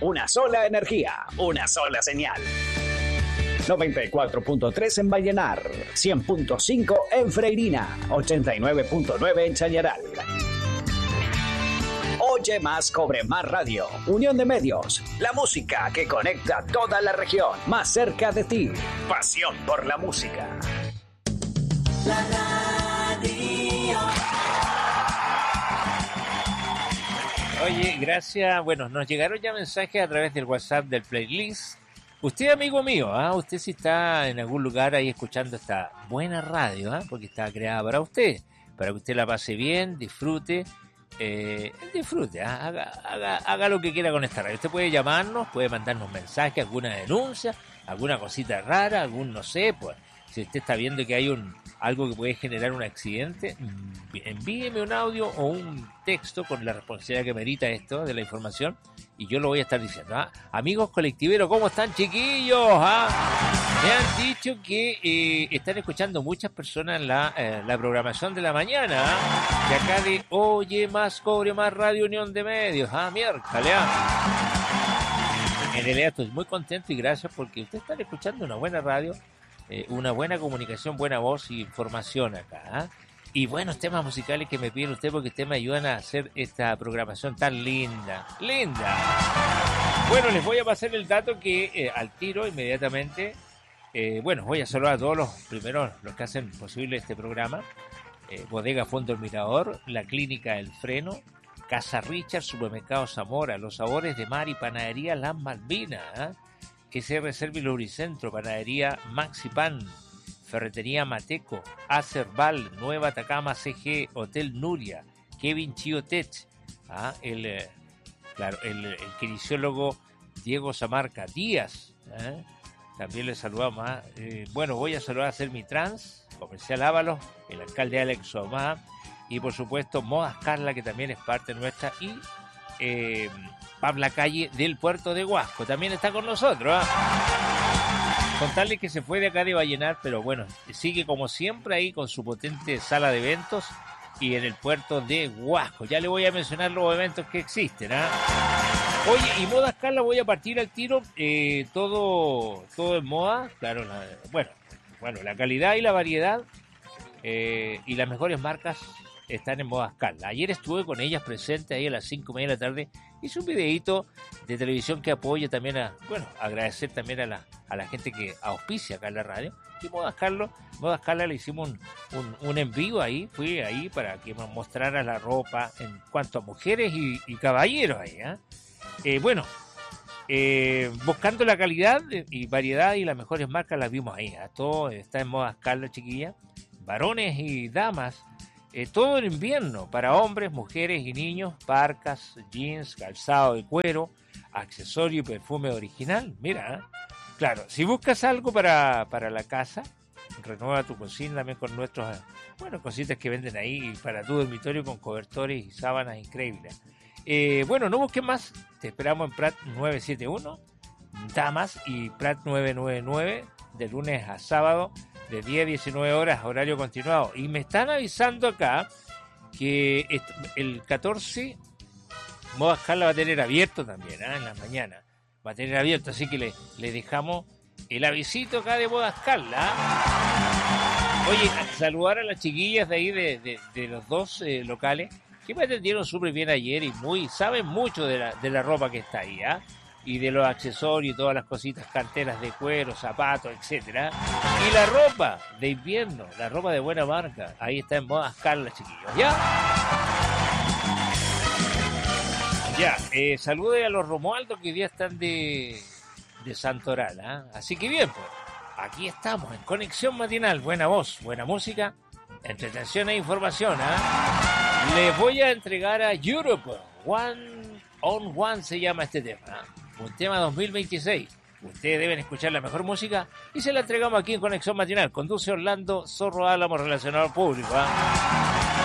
Una sola energía, una sola señal. 94.3 en Vallenar, 100.5 en Freirina, 89.9 en Chañaral. Oye más, cobre más radio. Unión de medios. La música que conecta toda la región. Más cerca de ti. Pasión por la música. La radio. Oye, gracias. Bueno, nos llegaron ya mensajes a través del WhatsApp del playlist. Usted, amigo mío, usted si está en algún lugar ahí escuchando esta buena radio, porque está creada para que usted la pase bien, disfrute. Haga lo que quiera con esta radio. Usted puede llamarnos, puede mandarnos mensajes, alguna denuncia, alguna cosita rara, algún no sé, pues si usted está viendo que hay algo que puede generar un accidente, envíeme un audio o un texto con la responsabilidad que merita esto de la información y yo lo voy a estar diciendo. Amigos colectiveros, ¿cómo están, chiquillos? Me han dicho que están escuchando muchas personas la programación de la mañana, de acá de Oye Más, Cobre Más Radio Unión de Medios, miércoles. En realidad estoy muy contento y gracias porque ustedes están escuchando una buena radio, una buena comunicación, buena voz y información acá, y buenos temas musicales que me piden ustedes porque ustedes me ayudan a hacer esta programación tan linda. Bueno, les voy a pasar el dato que al tiro inmediatamente. Voy a saludar a todos los que hacen posible este programa. Bodega Fondo El Mirador, la Clínica El Freno, Casa Richard, Supermercado Zamora, Los Sabores de Mar y Panadería Las Malvinas, SR Service Lubricentro, Panadería Maxi Pan, Ferretería Mateco, Acerval, Nueva Atacama CG, Hotel Nuria, Kevin Chio Tech, el kinesiólogo Diego Zamarca Díaz, también le saludamos. Voy a saludar a Sermitrans, Comercial Ábalos, el alcalde Alex Omá, y por supuesto Modas Carla, que también es parte nuestra, y Pabla Calle del puerto de Huasco también está con nosotros. Contarle que se fue de acá de Vallenar, pero bueno, sigue como siempre ahí con su potente sala de eventos y en el puerto de Huasco. Ya le voy a mencionar los eventos que existen. Oye, y Modas Carla, voy a partir al tiro, todo en moda, claro, la calidad y la variedad y las mejores marcas están en Modas Carla. Ayer estuve con ellas presentes ahí a las 5:30 de la tarde. Hice un videíto de televisión que apoya también agradecer también a la gente que auspicia acá en la radio. Y Modas Carla le hicimos un en vivo ahí. Fui ahí para que nos mostrara la ropa en cuanto a mujeres y caballeros ahí. Buscando la calidad y variedad y las mejores marcas las vimos ahí. Todo está en Modas Carla, chiquilla. Varones y damas. Todo en invierno, para hombres, mujeres y niños, parcas, jeans, calzado de cuero, accesorio y perfume original. Mira, claro, si buscas algo para la casa, renueva tu cocina también con nuestros, cositas que venden ahí para tu dormitorio con cobertores y sábanas increíbles. No busques más, te esperamos en Prat 971, Damas, y Prat 999, de lunes a sábado, de 10 a 19 horas, horario continuado. Y me están avisando acá que el 14 Modas Carla va a tener abierto también, en la mañana. Va a tener abierto, así que le dejamos el avisito acá de Modas Carla. Oye, saludar a las chiquillas de ahí de los dos locales que me atendieron súper bien ayer y saben mucho de la ropa que está ahí, y de los accesorios y todas las cositas, carteras de cuero, zapatos, etcétera. Y la ropa de invierno, la ropa de buena marca, ahí está en Modas Carla, chiquillos. Salude a los Romualdos que hoy día están de Santoral, Así que bien, pues, aquí estamos en Conexión Matinal, buena voz, buena música, entretención e información, Les voy a entregar a Europe, One on One se llama este tema, un tema 2026. Ustedes deben escuchar la mejor música y se la entregamos aquí en Conexión Matinal. Conduce Orlando Zorro Álamo, relacionado público.